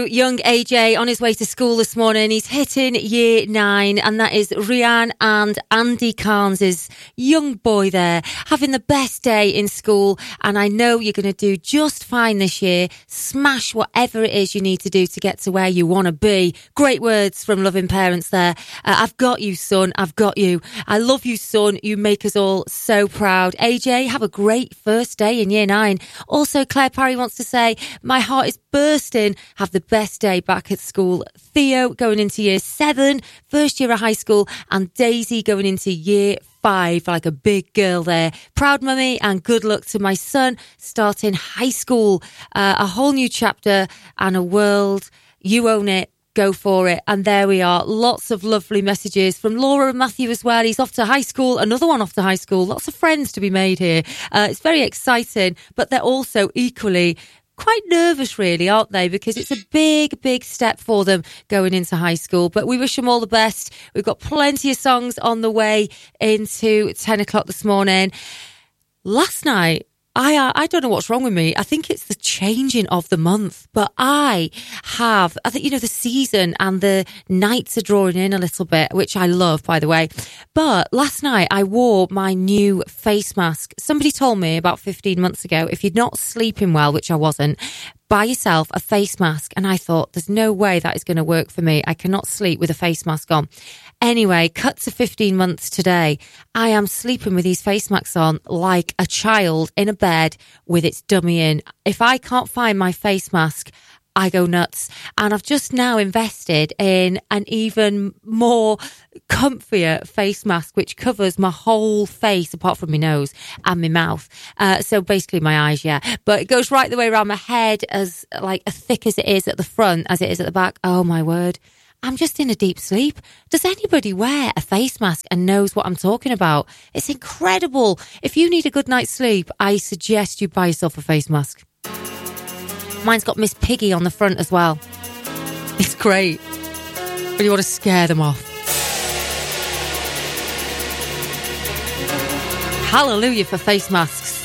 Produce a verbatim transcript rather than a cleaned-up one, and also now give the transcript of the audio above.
Young A J on his way to school this morning. He's hitting year nine, and that is Rian and Andy Carnes' young boy there, having the best day in school. And I know you're going to do just fine this year. Smash whatever it is you need to do to get to where you want to be. Great words from loving parents there. Uh, I've got you, son. I've got you. I love you, son. You make us all so proud. A J, have a great first day in year nine. Also, Claire Parry wants to say, my heart is bursting. Have the best day back at school. Theo going into year seven, first year of high school, and Daisy going into year five, like a big girl there. Proud mummy, and good luck to my son starting high school. Uh, a whole new chapter and a world. You own it. Go for it. And there we are. Lots of lovely messages from Laura and Matthew as well. He's off to high school. Another one off to high school. Lots of friends to be made here. Uh, it's very exciting, but they're also equally quite nervous, really, aren't they? Because it's a big, big step for them going into high school. But we wish them all the best. We've got plenty of songs on the way into ten o'clock this morning. Last night, I uh, I don't know what's wrong with me. I think it's the changing of the month. But I have, I think, you know, the season and the nights are drawing in a little bit, which I love, by the way. But last night I wore my new face mask. Somebody told me about fifteen months ago, if you're not sleeping well, which I wasn't, buy yourself a face mask. And I thought, there's no way that is going to work for me. I cannot sleep with a face mask on. Anyway, cut to fifteen months today. I am sleeping with these face masks on like a child in a bed with its dummy in. If I can't find my face mask, I go nuts. And I've just now invested in an even more comfier face mask, which covers my whole face apart from my nose and my mouth. Uh, so basically my eyes, yeah. But it goes right the way around my head, as like as thick as it is at the front as it is at the back. Oh my word. I'm just in a deep sleep. Does anybody wear a face mask and knows what I'm talking about? It's incredible. If you need a good night's sleep, I suggest you buy yourself a face mask. Mine's got Miss Piggy on the front as well. It's great. But you want to scare them off. Hallelujah for face masks.